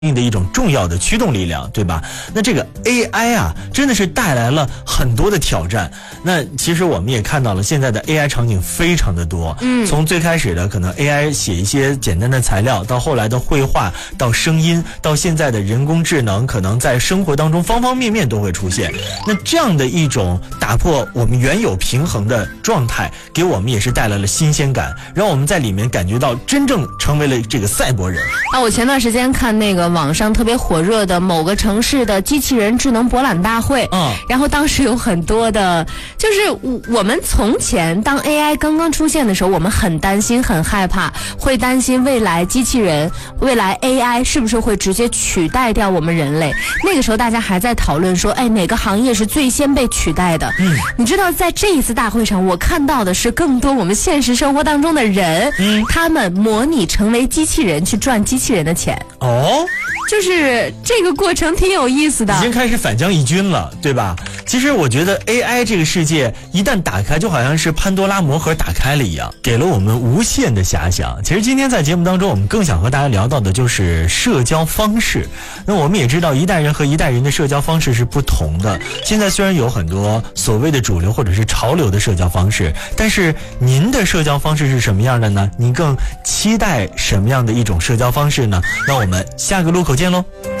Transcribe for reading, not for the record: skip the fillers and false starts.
的一种重要的驱动力量，对吧？那这个 AI 啊，真的是带来了很多的挑战。那其实我们也看到了，现在的 AI 场景非常的多。从最开始的可能 AI 写一些简单的材料，到后来的绘画，到声音，到现在的人工智能，可能在生活当中方方面面都会出现。那这样的一种打破我们原有平衡的状态，给我们也是带来了新鲜感，让我们在里面感觉到真正成为了这个赛博人啊！我前段时间看那个网上特别火热的某个城市的机器人智能博览大会，然后当时有很多的，就是我们从前当 AI 刚刚出现的时候，我们很担心很害怕，会担心未来机器人未来 AI 是不是会直接取代掉我们人类。那个时候大家还在讨论说，哪个行业是最先被取代的。你知道在这一次大会上，我看到的是更多我们现实生活当中的人，他们模拟成为机器人去赚机器人的钱。就是这个过程挺有意思的， 已经开始反将一军了，对吧？其实我觉得 AI 这个世界一旦打开，就好像是潘多拉魔盒打开了一样，给了我们无限的遐想。其实今天在节目当中，我们更想和大家聊到的就是社交方式。那我们也知道，一代人和一代人的社交方式是不同的。现在虽然有很多所谓的主流或者是潮流的社交方式，但是您的社交方式是什么样的呢？您更期待什么样的一种社交方式呢？那我们下个路口见喽。